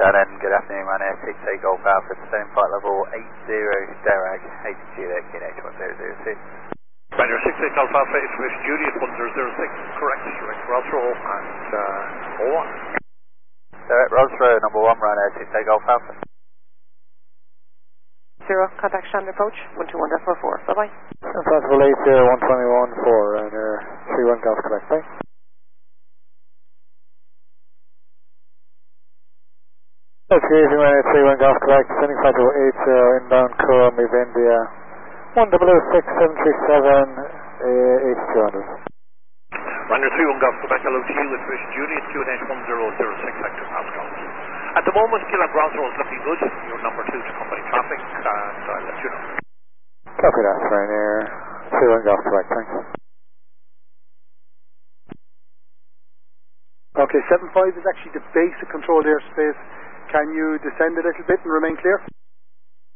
Shannon, good afternoon, Runway 68 Golf Alpha, descending flight level 80, Derag, HG, QNH 1006. Runway 68 Golf Alpha, information Juliet 1006, correct, direct Rosrow and 01. Direct Rosrow, number 1, Runway 68 Golf Alpha. 0, contact Shannon approach, 121.44, bye-bye. Possible 80, 121, 4, and 31 Golf Quebec, bye. Okay, runway 31 Golf Quebec, descending flight level 80, inbound Cora, move India, 106737, 8200. Runway 31 Golf Quebec, hello to you, information Juliet, QNH 1006, Hector Pascal. At the moment, Kilo Rosrow is looking good, you're number 2 to company traffic, and I'll let you know. Copy that, Ryanair, 31 Golf Quebec, thanks. Okay, 75 is actually the basic controlled airspace. Can you descend a little bit and remain clear?